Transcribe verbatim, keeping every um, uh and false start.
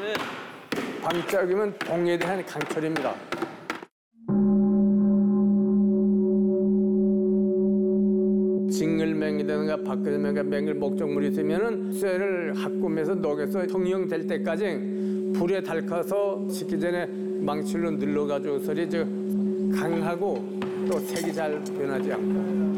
네. 방짝이면 동에 대한 강철입니다. 징글맹이라든가 박근맹이가 맹글 목적물이 있으면은 쇠를 합금해서 녹여서 형형될 때까지 불에 닳아서 식기 전에 망칠로 눌러가지고 소리 저 강하고 또 색이 잘 변하지 않고.